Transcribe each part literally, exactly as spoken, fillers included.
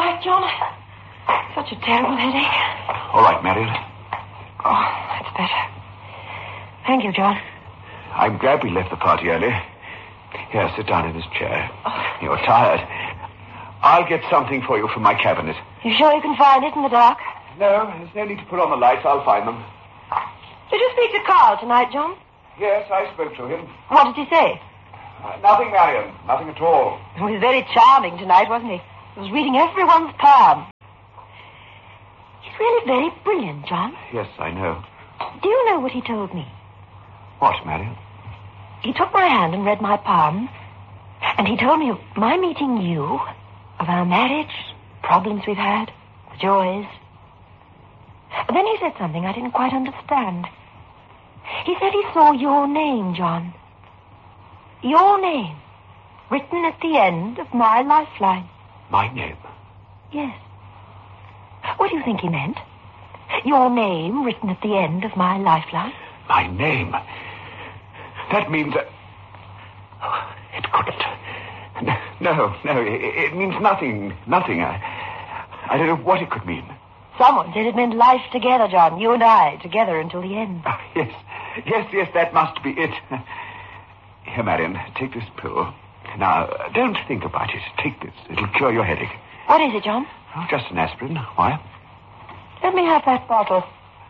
right, John? Such a terrible headache. All right, Marion. Oh, that's better. Thank you, John. I'm glad we left the party early. Here, sit down in this chair. Oh. You're tired. I'll get something for you from my cabinet. You sure you can find it in the dark? No, there's no need to put on the lights. I'll find them. Did you speak to Carl tonight, John? Yes, I spoke to him. What did he say? Uh, nothing, Marion. Nothing at all. He was very charming tonight, wasn't he? He was reading everyone's palm. He's really very brilliant, John. Yes, I know. Do you know what he told me? What, Marion? He took my hand and read my palm, and he told me of my meeting you, of our marriage, problems we've had, the joys. But then he said something I didn't quite understand. He said he saw your name, John. Your name, written at the end of my lifeline. My name? Yes. What do you think he meant? Your name written at the end of my lifeline? My name? That means... that... Oh, it couldn't. No, no, it, it means nothing. Nothing. I, I don't know what it could mean. Someone said it meant life together, John. You and I, together until the end. Oh, yes, yes, yes, that must be it. Here, Marion, take this pill. Now, don't think about it. Take this. It'll cure your headache. What is it, John? Oh, just an aspirin. Why? Let me have that bottle.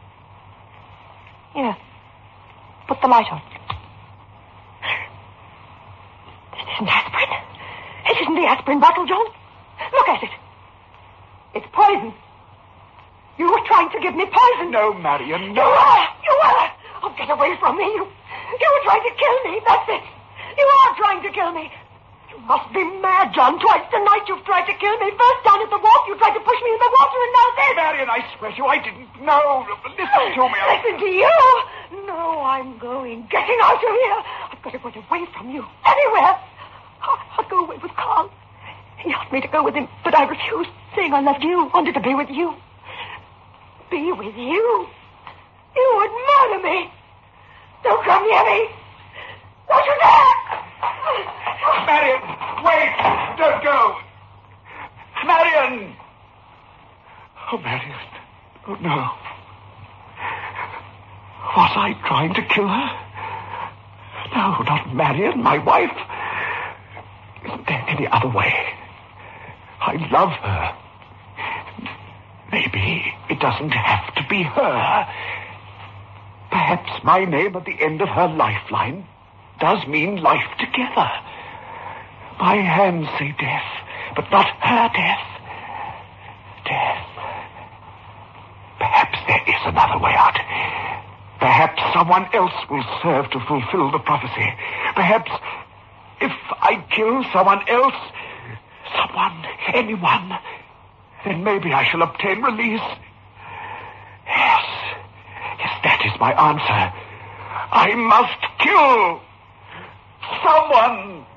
Here. Put the light on. This isn't aspirin. It isn't the aspirin bottle, John. Look at it. It's poison. You were trying to give me poison. No, Marion, no. You were. You were. Oh, get away from me. You, you were trying to kill me. That's it. You are trying to kill me. You must be mad, John. Twice tonight you've tried to kill me. First down at the walk, you tried to push me in the water, and now this. Marion, I swear to you, I didn't know. Listen to me. I... Listen to you? No, I'm going. Getting out of here. I've got to get away from you. Anywhere. I'll, I'll go away with Carl. He asked me to go with him, but I refused, saying I loved you, wanted to be with you. Be with you? You would murder me. Don't come near me. Don't you dare! Marion, wait! Don't go! Marion! Oh, Marion. Oh, no. Was I trying to kill her? No, not Marion, my wife. Isn't there any other way? I love her. Maybe it doesn't have to be her. Perhaps my name at the end of her lifeline does mean life together. My hands say death, but not her death. Death. Perhaps there is another way out. Perhaps someone else will serve to fulfill the prophecy. Perhaps if I kill someone else, someone, anyone, then maybe I shall obtain release. Yes. Yes, that is my answer. I must kill someone.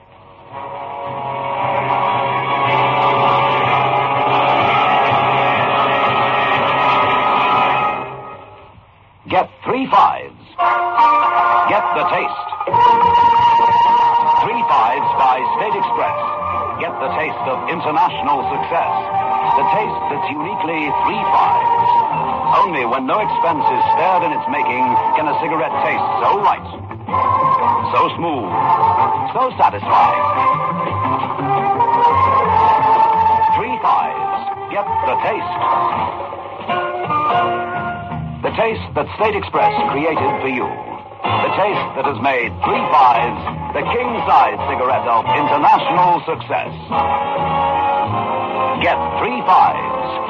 Get three fives. Get the taste. Three fives by State Express. Get the taste of international success. The taste that's uniquely three fives. Only when no expense is spared in its making can a cigarette taste so right, so smooth, so satisfying. Three fives. Get the taste. The taste that State Express created for you. The taste that has made three fives the king-size cigarette of international success. Get three fives.